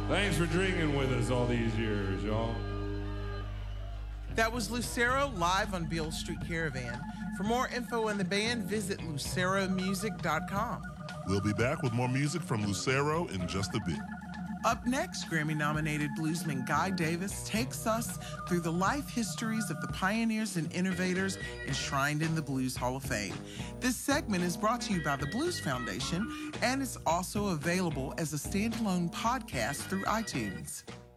Thanks for drinking with us all these years, y'all. That was Lucero live on Beale Street Caravan. For more info on the band, visit luceromusic.com. We'll be back with more music from Lucero in just a bit. Up next, Grammy-nominated bluesman Guy Davis takes us through the life histories of the pioneers and innovators enshrined in the Blues Hall of Fame. This segment is brought to you by the Blues Foundation, and it's also available as a standalone podcast through iTunes.